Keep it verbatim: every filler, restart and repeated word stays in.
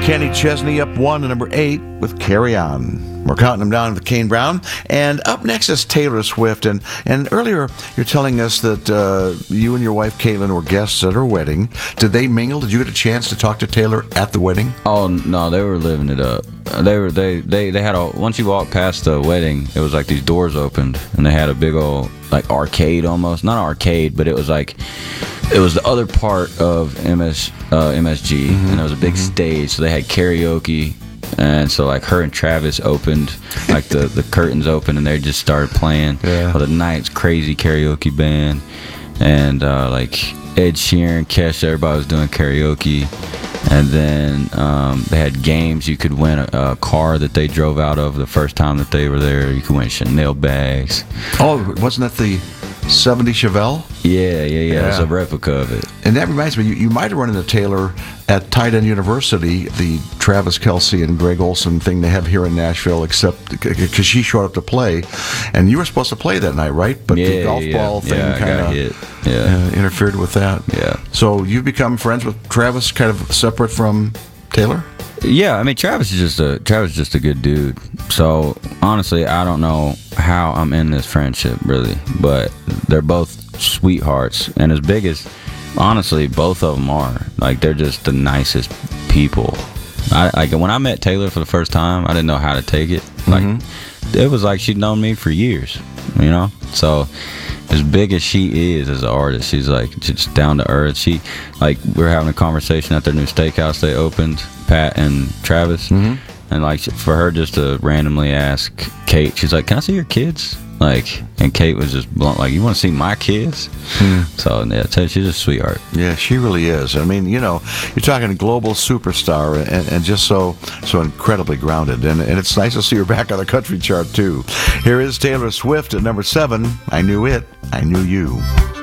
Kenny Chesney up one to number eight with Carry On. We're counting them down with Kane Brown. And up next is Taylor Swift. And, and earlier, you're telling us that uh, you and your wife, Caitlin, were guests at her wedding. Did they mingle? Did you get a chance to talk to Taylor at the wedding? Oh, no, they were living it up. They were they, they, they had a once you walked past the wedding, it was like these doors opened and they had a big old like arcade almost, not an arcade, but it was like it was the other part of M S uh, M S G, mm-hmm. and it was a big mm-hmm. stage, so they had karaoke, and so like her and Travis opened, like the the curtains opened and they just started playing. Yeah. Well, the night's crazy karaoke band, and uh, like Ed Sheeran, Kesha, everybody was doing karaoke. And then um, they had games. You could win a, a car that they drove out of the first time that they were there. You could win Chanel bags. Oh, wasn't that the seventy Chevelle? Yeah, yeah, yeah. Yeah. It's a replica of it. And that reminds me, you, you might have run into Taylor at Tight End University, the Travis Kelce and Greg Olson thing they have here in Nashville, except because she showed up to play. And you were supposed to play that night, right? But yeah, the golf yeah, ball thing yeah, kind of hit. Yeah. uh, interfered with that. Yeah. So you've become friends with Travis, kind of separate from Taylor? Yeah, I mean Travis is just a Travis is just a good dude. So honestly, I don't know how I'm in this friendship really, but they're both sweethearts, and as big as honestly both of them are, like they're just the nicest people. I like when I met Taylor for the first time, I didn't know how to take it. Like mm-hmm. it was like she'd known me for years, you know. So as big as she is as an artist, she's like just down to earth. She like we were having a conversation at their new steakhouse they opened, Pat and Travis, mm-hmm. and like for her just to randomly ask Kate, she's like, "Can I see your kids?" Like, and Kate was just blunt, like, "You want to see my kids?" Hmm. So yeah, I tell you, she's a sweetheart. Yeah, she really is. I mean, you know, you're talking a global superstar, and, and just so so incredibly grounded. And, and it's nice to see her back on the country chart too. Here is Taylor Swift at number seven. I Knew It, I Knew You.